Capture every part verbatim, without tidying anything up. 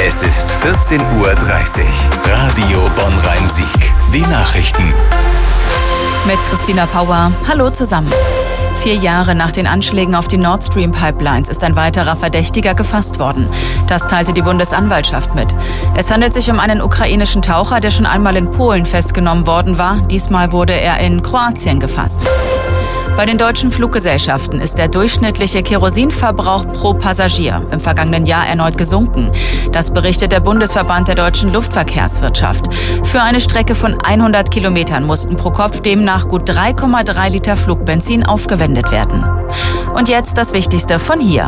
Es ist vierzehn Uhr dreißig. Radio Bonn-Rhein-Sieg. Die Nachrichten. Mit Christina Pauer. Hallo zusammen. Vier Jahre nach den Anschlägen auf die Nord Stream Pipelines ist ein weiterer Verdächtiger gefasst worden. Das teilte die Bundesanwaltschaft mit. Es handelt sich um einen ukrainischen Taucher, der schon einmal in Polen festgenommen worden war. Diesmal wurde er in Kroatien gefasst. Bei den deutschen Fluggesellschaften ist der durchschnittliche Kerosinverbrauch pro Passagier im vergangenen Jahr erneut gesunken. Das berichtet der Bundesverband der deutschen Luftverkehrswirtschaft. Für eine Strecke von hundert Kilometern mussten pro Kopf demnach gut drei Komma drei Liter Flugbenzin aufgewendet werden. Und jetzt das Wichtigste von hier.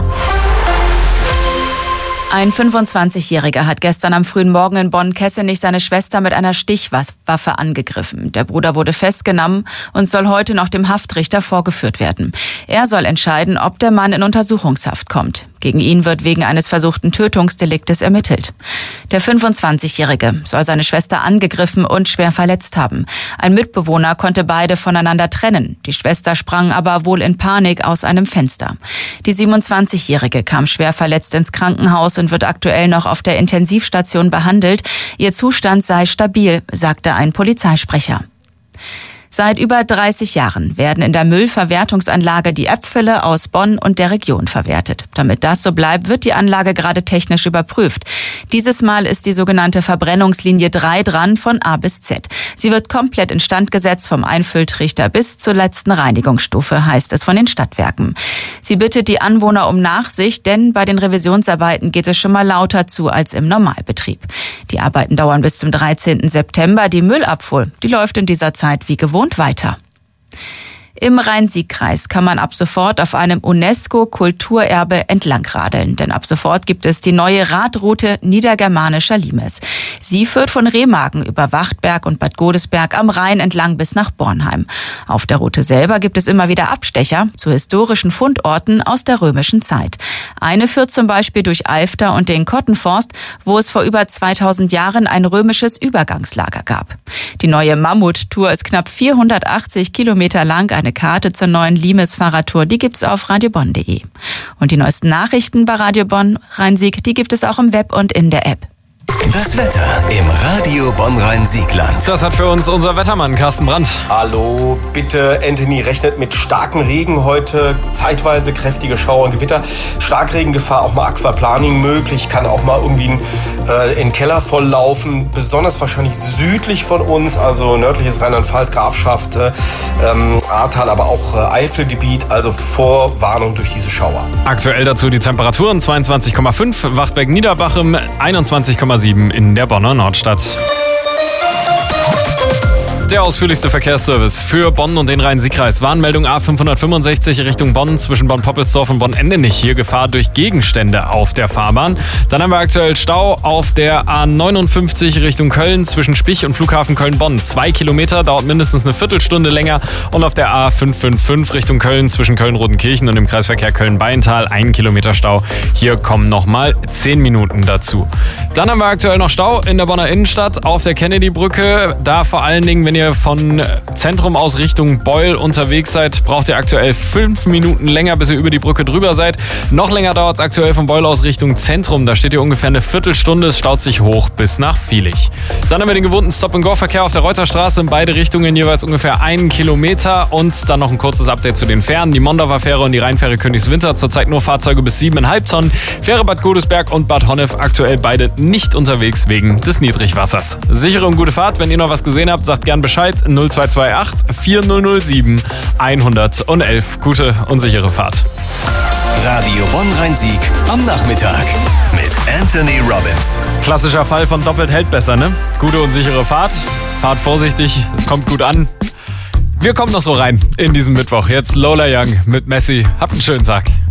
Ein fünfundzwanzigjähriger hat gestern am frühen Morgen in Bonn-Kessenich seine Schwester mit einer Stichwaffe angegriffen. Der Bruder wurde festgenommen und soll heute noch dem Haftrichter vorgeführt werden. Er soll entscheiden, ob der Mann in Untersuchungshaft kommt. Gegen ihn wird wegen eines versuchten Tötungsdeliktes ermittelt. Der fünfundzwanzigjährige soll seine Schwester angegriffen und schwer verletzt haben. Ein Mitbewohner konnte beide voneinander trennen. Die Schwester sprang aber wohl in Panik aus einem Fenster. Die siebenundzwanzigjährige kam schwer verletzt ins Krankenhaus und wird aktuell noch auf der Intensivstation behandelt. Ihr Zustand sei stabil, sagte ein Polizeisprecher. Seit über dreißig Jahren werden in der Müllverwertungsanlage die Abfälle aus Bonn und der Region verwertet. Damit das so bleibt, wird die Anlage gerade technisch überprüft. Dieses Mal ist die sogenannte Verbrennungslinie drei dran von A bis Z. Sie wird komplett instand gesetzt vom Einfülltrichter bis zur letzten Reinigungsstufe, heißt es von den Stadtwerken. Sie bittet die Anwohner um Nachsicht, denn bei den Revisionsarbeiten geht es schon mal lauter zu als im Normalbetrieb. Die Arbeiten dauern bis zum dreizehnten September. Die Müllabfuhr, die läuft in dieser Zeit wie gewohnt weiter. Im Rhein-Sieg-Kreis kann man ab sofort auf einem UNESCO-Kulturerbe entlangradeln. Denn ab sofort gibt es die neue Radroute Niedergermanischer Limes. Sie führt von Remagen über Wachtberg und Bad Godesberg am Rhein entlang bis nach Bornheim. Auf der Route selber gibt es immer wieder Abstecher zu historischen Fundorten aus der römischen Zeit. Eine führt zum Beispiel durch Alfter und den Kottenforst, wo es vor über zweitausend Jahren ein römisches Übergangslager gab. Die neue Mammut-Tour ist knapp vierhundertachtzig Kilometer lang. Eine Karte zur neuen Limes-Fahrradtour, die gibt's auf radiobonn punkt de. Und die neuesten Nachrichten bei Radio Bonn Rhein-Sieg, die gibt es auch im Web und in der App. Das Wetter im Radio Bonn-Rhein-Siegland. Das hat für uns unser Wettermann Carsten Brandt. Hallo, bitte Anthony, rechnet mit starkem Regen heute, zeitweise kräftige Schauer und Gewitter. Starkregengefahr, auch mal Aquaplaning möglich, kann auch mal irgendwie äh, in den Keller volllaufen. Besonders wahrscheinlich südlich von uns, also nördliches Rheinland-Pfalz, Grafschaft, äh, ähm, Ahrtal, aber auch äh, Eifelgebiet. Also Vorwarnung durch diese Schauer. Aktuell dazu die Temperaturen zweiundzwanzig Komma fünf, Wachtberg-Niederbachem einundzwanzig Komma sieben in der Bonner Nordstadt. Der ausführlichste Verkehrsservice für Bonn und den Rhein-Sieg-Kreis. Warnmeldung A fünfhundertfünfundsechzig Richtung Bonn zwischen Bonn-Poppelsdorf und Bonn-Endenich. Hier Gefahr durch Gegenstände auf der Fahrbahn. Dann haben wir aktuell Stau auf der A neunundfünfzig Richtung Köln zwischen Spich und Flughafen Köln-Bonn. Zwei Kilometer, dauert mindestens eine Viertelstunde länger. Und auf der A fünfhundertfünfundfünfzig Richtung Köln zwischen Köln-Rodenkirchen und dem Kreisverkehr Köln-Beintal. Ein Kilometer Stau. Hier kommen nochmal zehn Minuten dazu. Dann haben wir aktuell noch Stau in der Bonner Innenstadt auf der Kennedy-Brücke. Da vor allen Dingen, wenn ihr von Zentrum aus Richtung Beul unterwegs seid, braucht ihr aktuell fünf Minuten länger, bis ihr über die Brücke drüber seid. Noch länger dauert es aktuell von Beul aus Richtung Zentrum. Da steht ihr ungefähr eine Viertelstunde. Es staut sich hoch bis nach Viehlich. Dann haben wir den gewohnten Stop-and-Go-Verkehr auf der Reuterstraße in beide Richtungen, jeweils ungefähr einen Kilometer. Und dann noch ein kurzes Update zu den Fähren. Die Mondorfer Fähre und die Rheinfähre Königswinter zurzeit nur Fahrzeuge bis sieben Komma fünf Tonnen. Fähre Bad Godesberg und Bad Honnef aktuell beide nicht unterwegs wegen des Niedrigwassers. Sichere und gute Fahrt. Wenn ihr noch was gesehen habt, sagt gern Bescheid. null zwei zwei acht vier null null sieben hundertelf. Gute und sichere Fahrt. Radio Bonn-Rhein-Sieg am Nachmittag mit Anthony Robbins. Klassischer Fall von doppelt hält besser, ne? Gute und sichere Fahrt. Fahrt vorsichtig, es kommt gut an. Wir kommen noch so rein in diesen Mittwoch. Jetzt Lola Young mit Messi. Habt einen schönen Tag.